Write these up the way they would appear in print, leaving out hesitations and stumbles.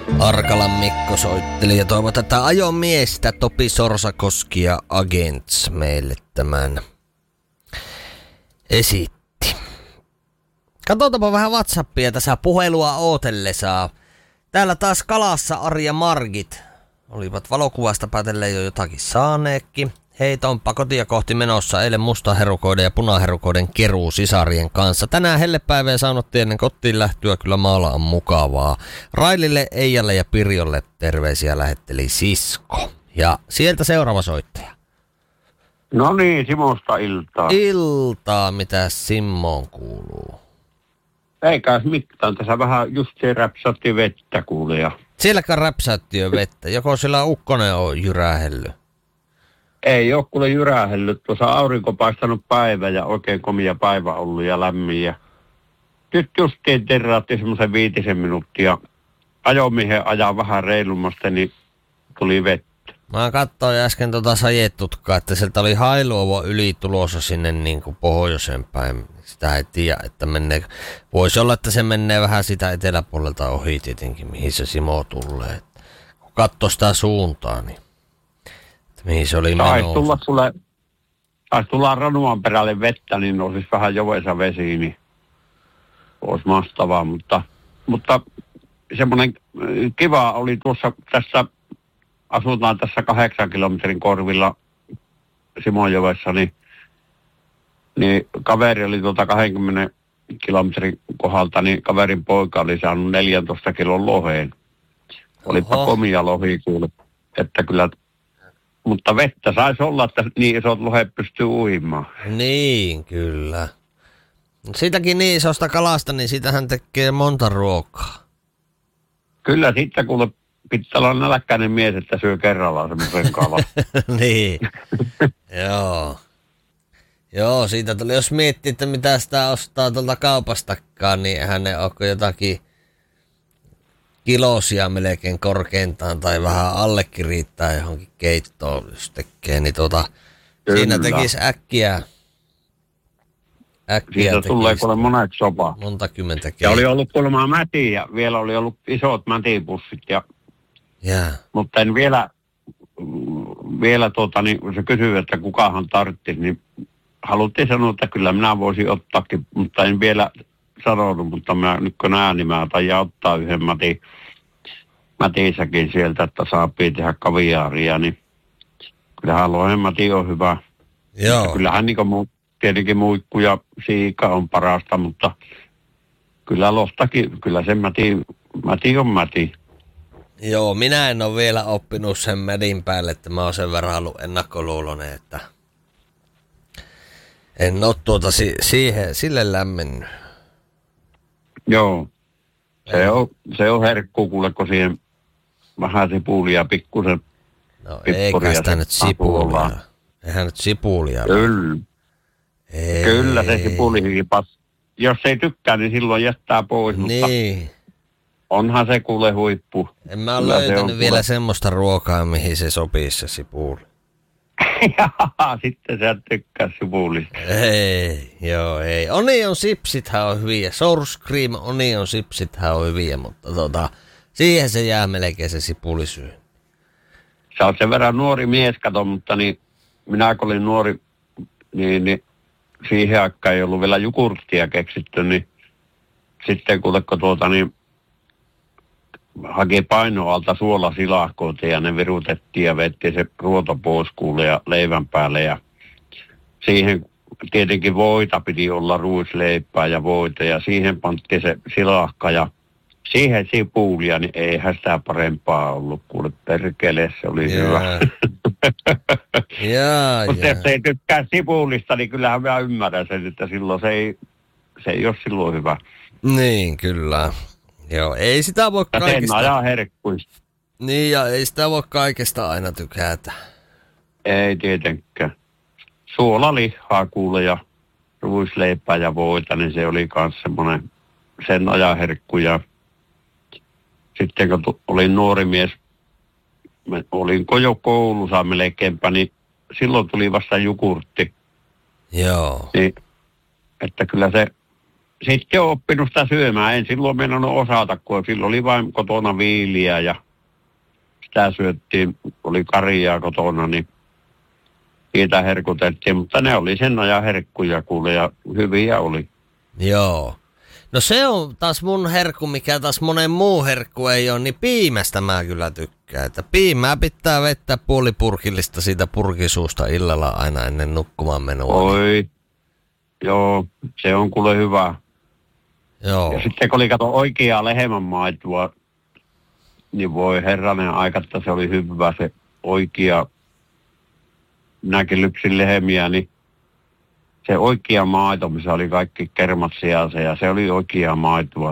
Arkalan Mikko soitteli ja toivoi tätä ajomiestä Topi Sorsakoski ja Agents meille tämän esitti. Katsotaanpa vähän WhatsAppia tässä puhelua ootellessa. Täällä taas kalassa Ari ja Margit. Olivat valokuvasta päätellen jo jotakin saaneekin. Heitonpa kotia kohti menossa eilen mustaherukoiden ja punaherukoiden keruu sisarien kanssa. Tänään hellepäivää saanuttiin ennen kotiin lähtyä, kyllä maalla on mukavaa. Railille, Eijalle ja Pirjolle terveisiä lähetteli sisko. Ja sieltä seuraava soittaja. No niin, Simosta iltaa. Iltaa, mitä Simmoon kuuluu? Eikäs mitään, tässä vähän just se räpsatti vettä kuulee. Sielläkään räpsäytti jo vettä, joko siellä ukkonen on jyrähellyt? Ei ole kuule jyrähellyt, tuossa aurinko paistanut päivä ja oikein komia päivä ollut ja lämmin. Ja nyt justiin terraatti semmoisen 5 minuuttia. Ajomiehen ajaa vähän reilummasta, niin tuli vettä. Mä katsoin äsken sajettutkaa, että sieltä oli Hailuovo yli tulossa sinne niin kuin pohjoiseen päin. Sitä ei tiedä, että menee. Voisi olla, että se menee vähän sitä eteläpuolelta ohi tietenkin, mihin se Simo tulee. Kun katsoo sitä suuntaa, niin mihin se oli menossa. Saisi tulla Ranuan perälle vettä, niin nousisi vähän jovesa vesi, niin olisi mahtavaa. Mutta semmoinen kiva oli tuossa tässä, asutaan tässä 8 kilometrin korvilla Simonjovessa, niin kaveri oli 20 kilometrin kohdalta, niin kaverin poika oli saanut 14 kilon loheen. Olipa komia lohi kuule, että kyllä. Mutta vettä saisi olla, että niin isot lohet pystyy uimaan. Niin, kyllä. Siitäkin niin isosta kalasta, niin siitähän tekee monta ruokaa. Kyllä, sitten kuule pitää olla nälkäinen mies, että syö kerrallaan semmoisen kalan. Niin, Joo, siitä tuli, jos miettii, että mitä sitä ostaa tuolta kaupastakaan, niin eihän ne ole jotakin kilosia melkein korkeintaan tai vähän allekin riittää johonkin keittoon, jos tekee, niin siinä tekisi äkkiä siitä tulee kuule monet sopa. Monta kymmentä keittoa. Ja oli ollut kuulemma mäti ja vielä oli ollut isot mätipussit mutta en vielä niin se kysyy, että kukahan tarvitsisi, niin haluttiin sanoa, että kyllä minä voisin ottaakin, mutta en vielä sanonut, mutta nyt kun näen, niin mä taidan ottaa yhden mätissäkin sieltä, että saapii tehdä kaviaaria, niin kyllähän lohen mäti on hyvä. Joo. Kyllähän niin tietenkin muikku ja siika on parasta, mutta kyllä lohtakin, kyllä se mäti on mäti. Joo, minä en ole vielä oppinut sen mädin päälle, että mä oon sen verran ollut ennakkoluulonen, että en ole sille lämmennyt. Joo, se on herkku kuule, kun siihen vähän sipulia pikkusen. No eikä sitä nyt sipulia. Eihän nyt sipulia. Kyllä se sipuli hiipas. Jos ei tykkää, niin silloin jättää pois, niin. Mutta onhan se kuule huippu. En mä ole löytänyt vielä semmoista ruokaa, mihin se sopii se sipuli. Jaha, sitten sä tykkää sipulista. Ei. Onion sipsithän on hyviä. Sour cream onion sipsithän on hyviä, mutta siihen se jää melkein se sipulisyy. Sä oot sen verran nuori mies, kato, mutta niin minä kun olin nuori, niin siihen aikaan ei ollut vielä jogurttia keksitty, niin sitten kun haki painoalta suolasilahkoita ja ne virutettiin ja vettiin se ruoto pois kuule ja leivän päälle ja siihen tietenkin voita piti olla, ruisleipää ja voita ja siihen pantti se silahka ja siihen sipulia, niin eihän sitä parempaa ollut, kuule perkele, se oli hyvä. Mutta jos ei tykkää sipulista, niin kyllähän mä ymmärrän sen, että silloin se ei ole silloin hyvä. Niin, kyllä. Joo, ei sitä voi kaikista. Sen ajaa herkkuista. Niin, ja ei sitä voi kaikesta aina tykätä. Ei tietenkään. Suolalihaa kuule ja ruisleipää ja voita, niin se oli kans semmoinen sen ajan herkku. Ja sitten kun olin nuori mies, olinko jo koulussa melkeinpä, niin silloin tuli vasta jogurtti. Joo. Niin, että kyllä se sitten on oppinut sitä syömään. En silloin meinannut osata, kun silloin oli vain kotona viiliä ja sitä syöttiin, oli karjaa kotona, niin siitä herkutettiin. Mutta ne oli sen ajan herkkuja kuule ja hyviä oli. Joo. No se on taas mun herkku, mikä taas monen muu herkku ei ole, niin piimästä mä kyllä tykkään. Että piimää pitää vettää puolipurkillista siitä purkisuusta illalla aina ennen nukkumaan menoa. Oi, joo, se on kuule hyvä. Joo. Ja sitten kun oli kato oikeaa lehmänmaitoa, niin voi herranen aika, että se oli hyvä se oikea. Minäkin lypsin lehmiä, niin se oikea maito, missä oli kaikki kermat sieltä ja se oli oikea maitoa.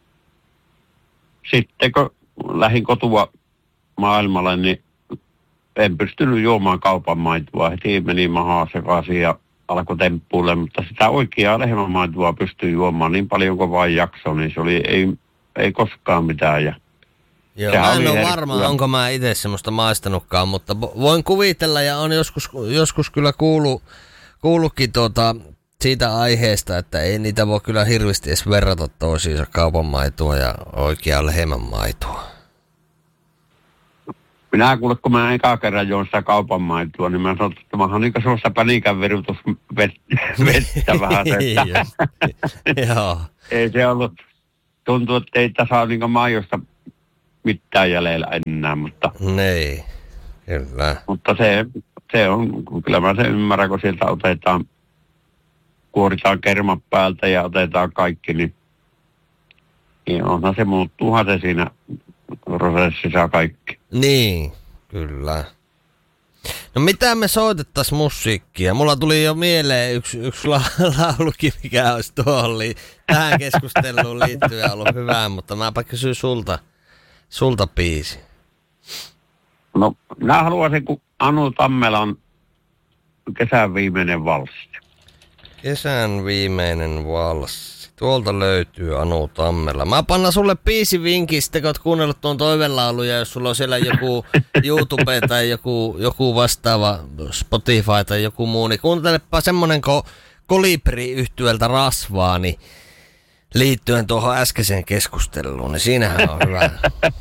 Sitten kun lähdin kotua maailmalle, niin en pystynyt juomaan kaupan maitoa. Heti meni mahaa sekaisin ja alkoi temppuille, mutta sitä oikeaa lehmämaitoa pystyi juomaan niin paljon kuin vain jaksoi, niin se oli ei koskaan mitään. Ja joo, mä en ole varma, onko mä itse semmoista maistanutkaan, mutta voin kuvitella ja on joskus kyllä kuullutkin siitä aiheesta, että ei niitä voi kyllä hirveästi edes verrata toisiinsa, kaupan maitoa ja oikeaa lehmän maitoa. Minä kuule, kun mä eka kerran join sitä kaupan maitoa, niin mä sanoin, että mä oon niin kuin sellaista pänikän vettä vähän. Joo. Ei se ollut, tuntuu, että ei tässä ole niin kuin maidosta mitään jäljellä enää, mutta... Niin, kyllä. Mutta se on, kyllä mä sen ymmärrän, kun sieltä otetaan, kuoritaan kermat päältä ja otetaan kaikki, niin onhan se muuttuuhan se siinä prosessissa kaikki. Niin, kyllä. No mitä me soitettais musiikkia? Mulla tuli jo mieleen yksi laulukin, mikä olisi tähän keskusteluun liittyen ollut hyvä, mutta mäpä kysyn sulta biisi. No, minä haluaisin, kun Anu Tammelan Kesän viimeinen valssi. Kesän viimeinen valssi. Tuolta löytyy Anu Tammela. Mä panna sulle biisivinkin, sitten kun oot kuunnellut tuon toivelauluja, jos sulla on siellä joku YouTube tai joku vastaava Spotify tai joku muu, niin kuuntelepa semmonen Kolibri-yhtyöltä Rasvaa, niin liittyen tuohon äskeiseen keskusteluun, niin siinähän on hyvä.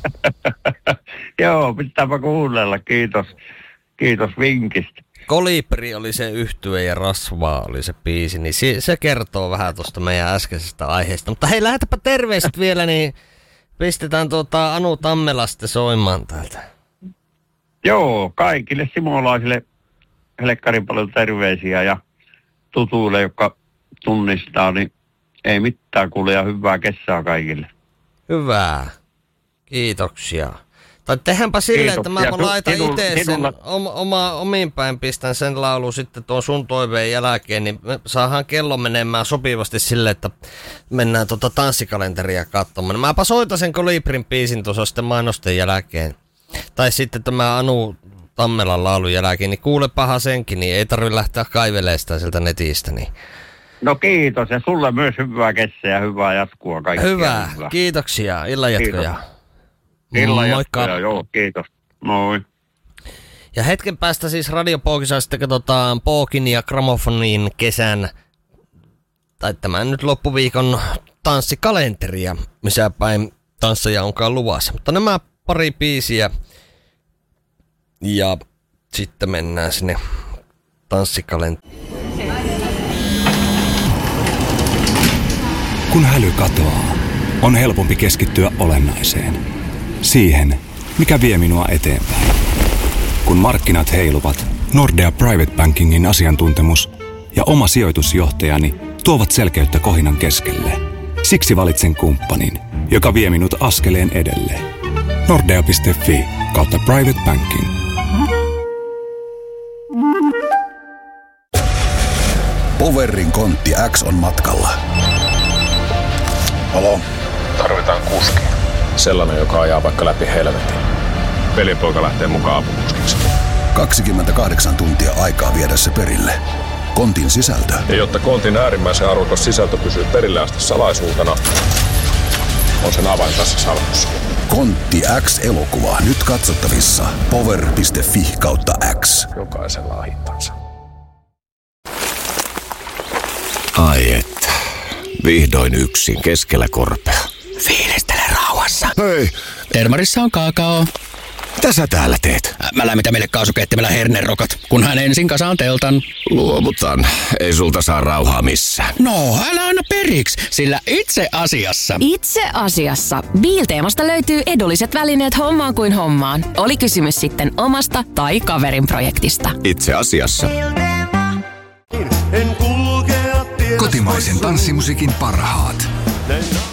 Joo, pitääpä kuunnella, kiitos. Kiitos vinkistä. Kolibri oli se yhtye ja Rasvaa oli se biisi, niin se kertoo vähän tuosta meidän äskeisestä aiheesta. Mutta hei, lähetäpä terveiset vielä, niin pistetään Anu Tammela sitten soimaan täältä. Joo, kaikille simolaisille helekkarin paljon terveisiä ja tutuille, jotka tunnistaa, niin ei mitään kuule ja hyvää kesää kaikille. Hyvää. Kiitoksia. Tai tehdäänpä silleen, että mä laitan itse sen omiin päin, pistän sen laulu sitten tuon sun toiveen jälkeen, niin me saadaan kello menemään sopivasti silleen, että mennään tanssikalenteria katsomaan. Mäpä soitan sen Kolibrin biisin tuossa sitten mainosten jälkeen. Tai sitten tämä Anu Tammelan laulun jälkeen, niin kuulepahan senkin, niin ei tarvitse lähteä kaivelemaan sitä sieltä netistä. Niin. No kiitos ja sulle myös hyvää kesää ja hyvää jatkoa kaikkea. Hyvää, kiitoksia, illan jatkoja. Moikka. Joo, kiitos. Moi. Ja hetken päästä siis Radio Pookissa sitten katsotaan Pookin ja Gramofonin kesän, tai tämän nyt loppuviikon tanssikalenteria, missä päin tansseja onkaan luvassa. Mutta nämä pari biisiä ja sitten mennään sinne tanssikalenteriin. Kun häly katoaa, on helpompi keskittyä olennaiseen. Siihen, mikä vie minua eteenpäin. Kun markkinat heiluvat, Nordea Private Bankingin asiantuntemus ja oma sijoitusjohtajani tuovat selkeyttä kohinan keskelle. Siksi valitsen kumppanin, joka vie minut askeleen edelle. Nordea.fi/private banking. Powerin kontti X on matkalla. Halo? Tarvitaan kuski. Sellainen, joka ajaa vaikka läpi helvetin. Velipoika lähtee mukaan apukuskiksi. 28 tuntia aikaa viedä se perille. Kontin sisältö. Ja jotta kontin äärimmäisen arvokas sisältö pysyy perille asti salaisuutena, on sen avain tässä salkussa. Kontti X-elokuva nyt katsottavissa power.fi/X. Jokaisella on hintansa. Ai että. Vihdoin yksin keskellä korpea. Fiilistele rauhassa. Hei, Termarissa on kakao. mitä sä täällä teet? Mä lämmitän meille kaasukeittimellä hernerokat, kunhan ensin kasaan teltan. Luovutan. Ei sulta saa rauhaa missään. No, älä anna periksi, sillä itse asiassa Biilteemasta löytyy edulliset välineet hommaan kuin hommaan. Oli kysymys sitten omasta tai kaverin projektista. Itse asiassa. Kotimaisen tanssimusiikin parhaat.